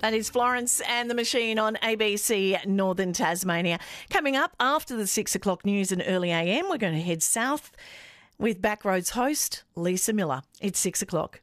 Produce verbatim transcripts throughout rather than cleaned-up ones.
That is Florence and the Machine on A B C Northern Tasmania. Coming up after the six o'clock news and early A M, we're going to head south with Backroads host Lisa Miller. It's six o'clock.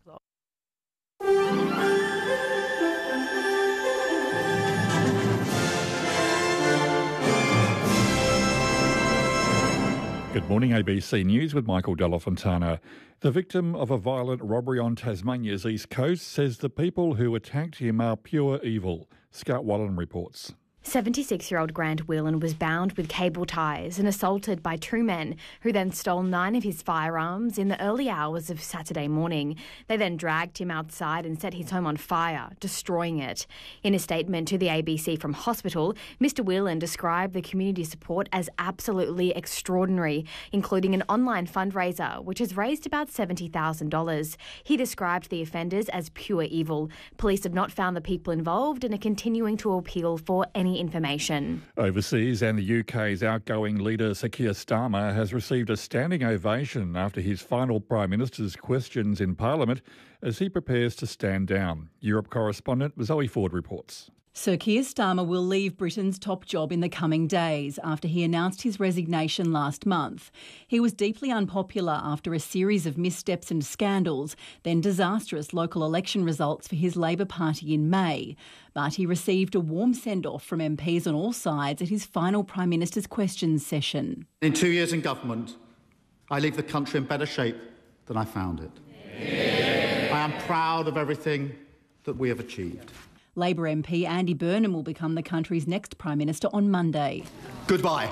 Good morning, A B C News with Michael Della Fontana. The victim of a violent robbery on Tasmania's east coast says the people who attacked him are pure evil. Scout Wallen reports. seventy-six-year-old Grant Whelan was bound with cable ties and assaulted by two men who then stole nine of his firearms in the early hours of Saturday morning. They then dragged him outside and set his home on fire, destroying it. In a statement to the A B C from hospital, Mister Whelan described the community support as absolutely extraordinary, including an online fundraiser which has raised about seventy thousand dollars. He described the offenders as pure evil. Police have not found the people involved and are continuing to appeal for any information. Overseas, and the U K's outgoing leader Sir Keir Starmer has received a standing ovation after his final Prime Minister's questions in Parliament as he prepares to stand down. Europe correspondent Zoe Ford reports. Sir Keir Starmer will leave Britain's top job in the coming days after he announced his resignation last month. He was deeply unpopular after a series of missteps and scandals, then disastrous local election results for his Labor Party in May. But he received a warm send-off from M Ps on all sides at his final Prime Minister's questions session. In two years in government, I leave the country in better shape than I found it. Yeah. I am proud of everything that we have achieved. Labor M P Andy Burnham will become the country's next Prime Minister on Monday. Goodbye.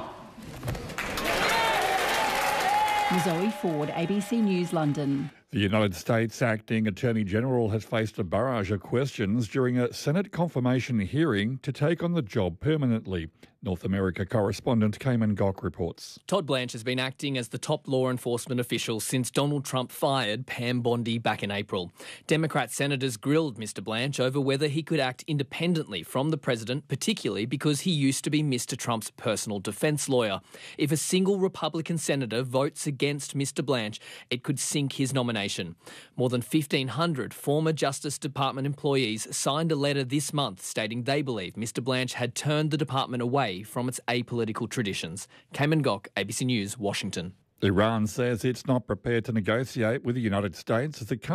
Zoe Ford, A B C News, London. The United States Acting Attorney General has faced a barrage of questions during a Senate confirmation hearing to take on the job permanently. North America correspondent Cayman Gock reports. Todd Blanche has been acting as the top law enforcement official since Donald Trump fired Pam Bondi back in April. Democrat senators grilled Mister Blanche over whether he could act independently from the president, particularly because he used to be Mister Trump's personal defence lawyer. If a single Republican senator votes against Mister Blanche, it could sink his nomination. More than fifteen hundred former Justice Department employees signed a letter this month stating they believe Mister Blanche had turned the department away from its apolitical traditions. Cayman Gock, A B C News, Washington. Iran says it's not prepared to negotiate with the United States as the